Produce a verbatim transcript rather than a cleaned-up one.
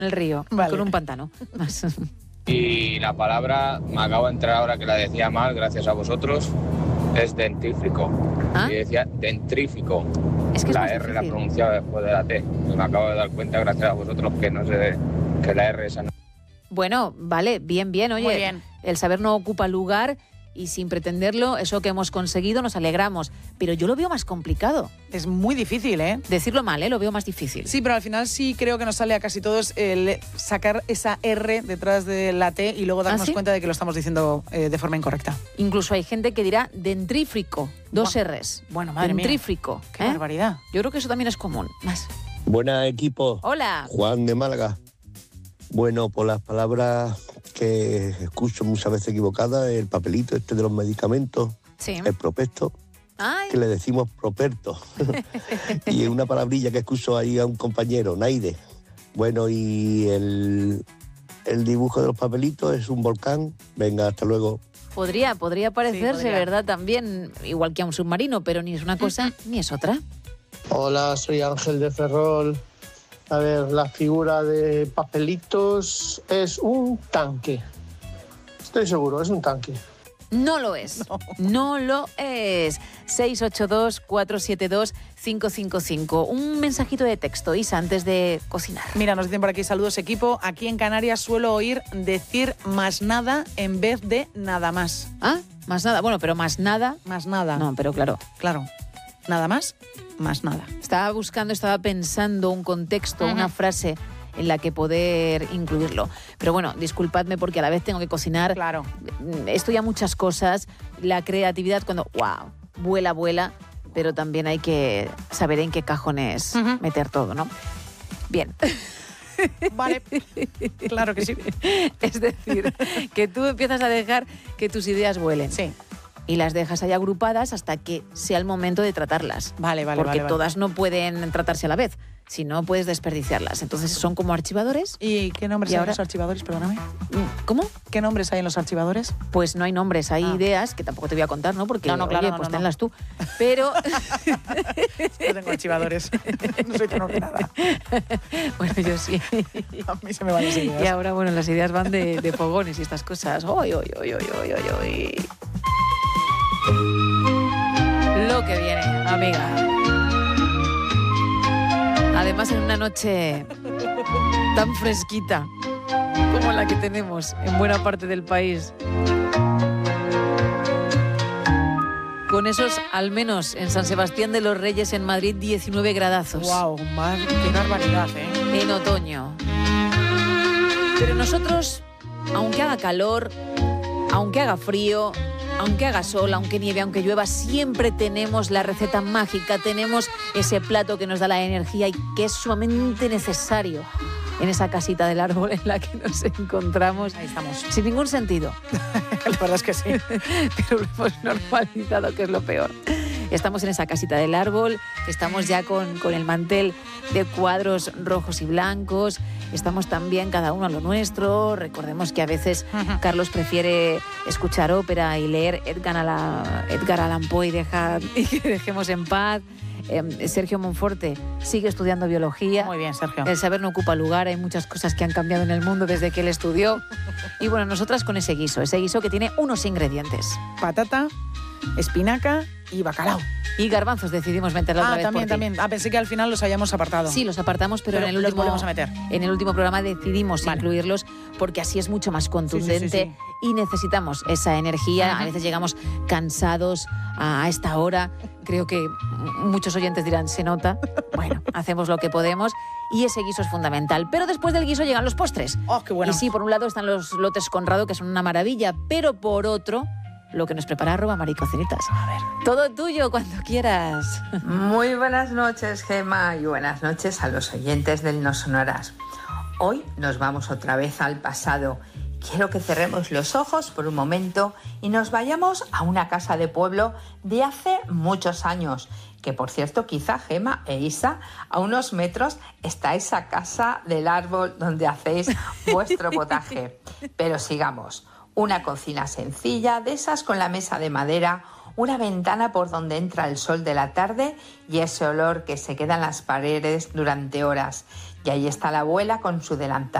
el río, vale. Con un pantano. Más. Y la palabra, me acabo de entrar ahora que la decía mal, gracias a vosotros, es dentrífico. ¿Ah? Y decía dentrífico. Es que la es R difícil. la pronunciaba después de la T. Y me acabo de dar cuenta, gracias a vosotros, que no sé que la R esa no. Bueno, vale, bien, bien. Oye, Muy bien. El saber no ocupa lugar y sin pretenderlo, eso que hemos conseguido, nos alegramos. Pero yo lo veo más complicado. Es muy difícil, ¿eh? Decirlo mal, ¿eh? Lo veo más difícil. Sí, pero al final sí creo que nos sale a casi todos el sacar esa R detrás de la T y luego darnos ¿Ah, sí? cuenta de que lo estamos diciendo eh, de forma incorrecta. Incluso hay gente que dirá dentrífrico, dos Buah. R's. Bueno, madre dentrífrico, mía. Qué ¿eh? barbaridad. Yo creo que eso también es común. Más. Buenas, equipo. Hola. Juan de Málaga. Bueno, por las palabras que escucho muchas veces equivocadas, el papelito este de los medicamentos, Sí. el prospecto, Ay. que le decimos properto. Y una palabrilla que escucho ahí a un compañero, Naide. Bueno, y el, el dibujo de los papelitos es un volcán. Venga, hasta luego. Podría, podría parecerse, podría. ¿verdad? También, igual que a un submarino, pero ni es una cosa ni es otra. Hola, soy Ángel de Ferrol. A ver, la figura de papelitos es un tanque. Estoy seguro, es un tanque. No lo es. No, no lo es. seis ocho dos, cuatro siete dos, cinco cinco cinco. Un mensajito de texto, Isa, antes de cocinar. Mira, nos dicen por aquí, saludos equipo. Aquí en Canarias suelo oír decir más nada en vez de nada más. Ah, más nada. Bueno, pero más nada. Más nada. No, pero claro. Claro. Nada más, más nada. Estaba buscando, estaba pensando un contexto, Ujú. una frase en la que poder incluirlo. Pero bueno, disculpadme porque a la vez tengo que cocinar. Claro. Estudia muchas cosas. La creatividad cuando, wow, vuela, vuela. Pero también hay que saber en qué cajones Ujú. meter todo, ¿no? Bien. Vale. Claro que sí. Es decir, que tú empiezas a dejar que tus ideas vuelen. Sí. Y las dejas ahí agrupadas hasta que sea el momento de tratarlas. Vale, vale, Porque vale, vale. todas no pueden tratarse a la vez. Si no, puedes desperdiciarlas. Entonces son como archivadores. ¿Y qué nombres ¿Y hay ahora? en los archivadores? Perdóname. ¿Cómo? ¿Qué nombres hay en los archivadores? Pues no hay nombres, hay Ah. ideas que tampoco te voy a contar, ¿no? Porque, No, no, claro, oye, no, pues no, no. tenlas tú. Pero, Yo tengo archivadores. No soy tan ordenada. bueno, yo sí. A mí se me van las ideas. Y ahora, bueno, las ideas van de, de fogones y estas cosas. ¡Oy, oy, oy, oy, oy, oy, oy! Lo que viene, amiga. Además, en una noche tan fresquita como la que tenemos en buena parte del país. Con esos, al menos en San Sebastián de los Reyes, en Madrid, diecinueve gradazos. Wow, más, qué barbaridad, ¿eh? En otoño. Pero nosotros, aunque haga calor, aunque haga frío, aunque haga sol, aunque nieve, aunque llueva, siempre tenemos la receta mágica, tenemos ese plato que nos da la energía y que es sumamente necesario en esa casita del árbol en la que nos encontramos. Ahí estamos. Sin ningún sentido. La verdad es que sí. Pero lo hemos normalizado, que es lo peor. Estamos en esa casita del árbol, estamos ya con, con el mantel de cuadros rojos y blancos, estamos también cada uno a lo nuestro. Recordemos que a veces Ujú. Carlos prefiere escuchar ópera y leer Edgar Allan, Edgar Allan Poe y, deja, y que dejemos en paz. Eh, Sergio Monforte sigue estudiando biología. Muy bien, Sergio. El saber no ocupa lugar, hay muchas cosas que han cambiado en el mundo desde que él estudió. Y bueno, nosotras con ese guiso, ese guiso que tiene unos ingredientes. Patata, espinaca y bacalao. Y garbanzos decidimos meterla otra Ah, vez también, por ti. también. Ah, pensé que al final los hayamos apartado. Sí, los apartamos, pero, Pero en el los último volvemos a meter. En el último programa decidimos Vale. incluirlos porque así es mucho más contundente Sí, sí, sí, y necesitamos esa energía. Ajá. A veces llegamos cansados a esta hora. Creo que muchos oyentes dirán, se nota. Bueno, hacemos lo que podemos y ese guiso es fundamental. Pero después del guiso llegan los postres. Oh, qué bueno. Y sí, por un lado están los lotes Conrado, que son una maravilla, pero por otro, lo que nos prepara arroba maricocinitas. A ver. Todo tuyo cuando quieras. Muy buenas noches, Gema, y buenas noches a los oyentes del No Sonoras. Hoy nos vamos otra vez al pasado. Quiero que cerremos los ojos por un momento y nos vayamos a una casa de pueblo de hace muchos años. Que por cierto, quizá Gema e Isa, a unos metros está esa casa del árbol donde hacéis vuestro potaje. Pero sigamos. Una cocina sencilla, de esas con la mesa de madera, una ventana por donde entra el sol de la tarde y ese olor que se queda en las paredes durante horas. Y ahí está la abuela con su delantal